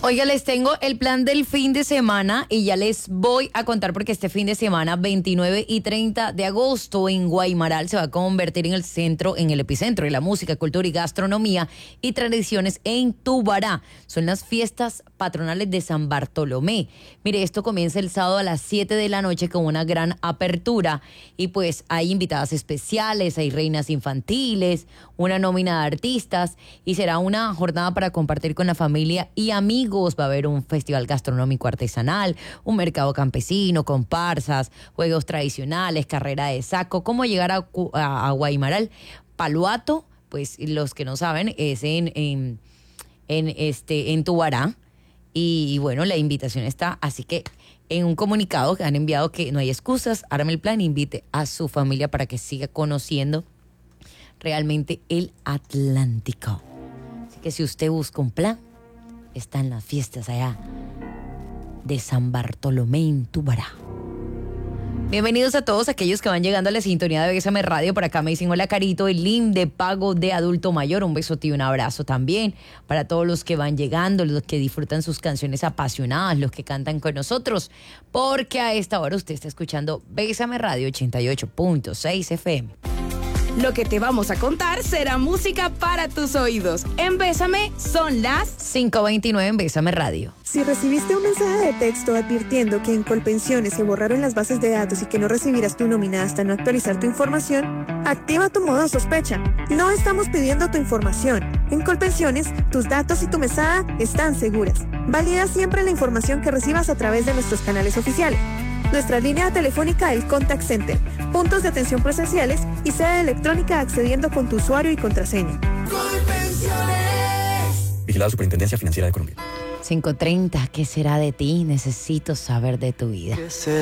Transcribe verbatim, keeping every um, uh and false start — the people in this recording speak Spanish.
Oiga, les tengo el plan del fin de semana y ya les voy a contar porque este fin de semana, veintinueve y treinta de agosto, en Guaymaral se va a convertir en el centro, en el epicentro de la música, cultura y gastronomía y tradiciones en Tubará. Son las fiestas patronales de San Bartolomé. Mire, esto comienza el sábado a las siete de la noche con una gran apertura y pues hay invitadas especiales, hay reinas infantiles, una nómina de artistas y será una jornada para compartir con la familia y amigos. Va a haber un festival gastronómico artesanal, un mercado campesino, comparsas, juegos tradicionales, carrera de saco. ¿Cómo llegar a, a, a Guaymaral? Paluato, pues los que no saben, es en, en, en, este, en Tubará. Y, y bueno, la invitación está, así que en un comunicado que han enviado que no hay excusas, arme el plan, invite a su familia para que siga conociendo realmente el Atlántico. Así que si usted busca un plan, están las fiestas allá de San Bartolomé en Tubará. Bienvenidos a todos aquellos que van llegando a la sintonía de Bésame Radio. Por acá me dicen hola Carito, el link de pago de adulto mayor. Un besote y un abrazo también para todos los que van llegando, los que disfrutan sus canciones apasionadas, los que cantan con nosotros. Porque a esta hora usted está escuchando Bésame Radio ochenta y ocho punto seis F M. Lo que te vamos a contar será música para tus oídos. En Bésame son las cinco veintinueve en Bésame Radio. Si recibiste un mensaje de texto advirtiendo que en Colpensiones se borraron las bases de datos y que no recibirás tu nómina hasta no actualizar tu información, activa tu modo sospecha. No estamos pidiendo tu información. En Colpensiones, tus datos y tu mesada están seguras. Valida siempre la información que recibas a través de nuestros canales oficiales. Nuestra línea telefónica, el Contact Center, puntos de atención presenciales y sede electrónica accediendo con tu usuario y contraseña. Colpensiones. Vigilada Superintendencia Financiera de Colombia. cinco treinta, ¿qué será de ti? Necesito saber de tu vida.